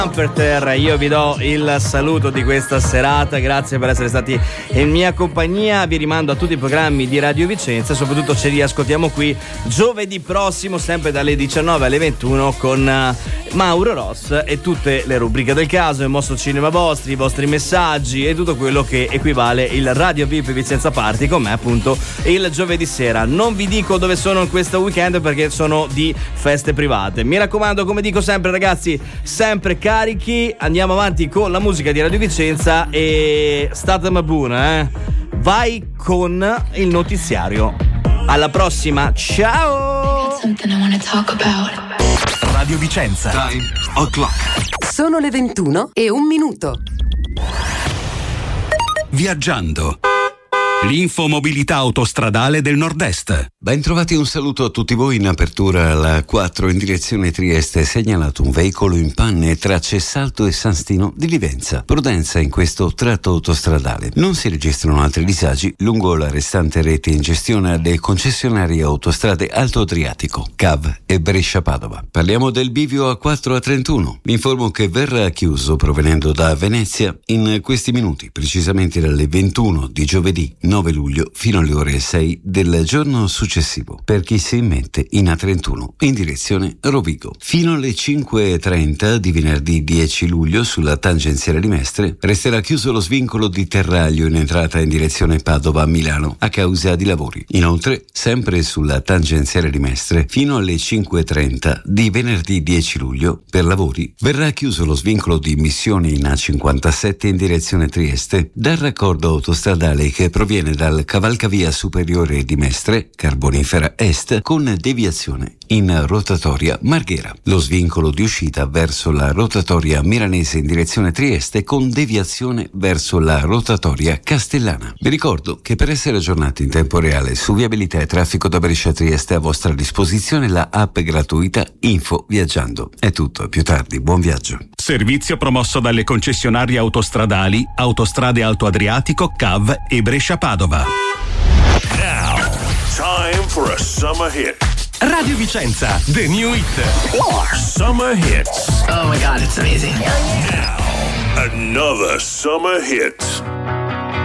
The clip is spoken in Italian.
Per terra, io vi do il saluto di questa serata, grazie per essere stati in mia compagnia, vi rimando a tutti i programmi di Radio Vicenza, soprattutto ci riascoltiamo qui giovedì prossimo sempre dalle 19 alle 21 con Mauro Ross e tutte le rubriche del caso, il mostro cinema vostri, i vostri messaggi e tutto quello che equivale il Radio VIP Vicenza Party con me appunto il giovedì sera. Non vi dico dove sono in questo weekend perché sono di feste private, mi raccomando, come dico sempre ragazzi, sempre carichi, andiamo avanti con la musica di Radio Vicenza e state buona, vai con il notiziario. Alla prossima, ciao! Radio Vicenza. Time o'clock. Sono le 21:01. Viaggiando. L'infomobilità autostradale del Nord-Est. Bentrovati, un saluto a tutti voi. In apertura alla 4 in direzione Trieste è segnalato un veicolo in panne tra Cessalto e San Stino di Livenza. Prudenza in questo tratto autostradale. Non si registrano altri disagi lungo la restante rete in gestione alle concessionarie autostrade Alto Adriatico, CAV e Brescia-Padova. Parliamo del bivio A4 A31. Vi informo che verrà chiuso provenendo da Venezia in questi minuti, precisamente dalle 21 di giovedì 9 luglio fino alle ore 6 del giorno successivo, per chi si immette in A31 in direzione Rovigo. Fino alle 5:30 di venerdì 10 luglio sulla tangenziale di Mestre resterà chiuso lo svincolo di Terraglio in entrata in direzione Padova-Milano a causa di lavori. Inoltre, sempre sulla tangenziale di Mestre, fino alle 5:30 di venerdì 10 luglio per lavori verrà chiuso lo svincolo di Missione in A57 in direzione Trieste dal raccordo autostradale che proviene dal cavalcavia superiore di Mestre, Carbonifera Est, con deviazione in rotatoria Marghera. Lo svincolo di uscita verso la rotatoria milanese in direzione Trieste con deviazione verso la rotatoria castellana. Vi ricordo che per essere aggiornati in tempo reale su viabilità e traffico da Brescia Trieste a vostra disposizione la app gratuita Info Viaggiando. È tutto, a più tardi, buon viaggio. Servizio promosso dalle concessionarie autostradali Autostrade Alto Adriatico, CAV e Brescia-Padova. Now, time for a summer hit. Radio Vicenza, the new hit. Summer hits. Oh my God, it's amazing. Now, another summer hit.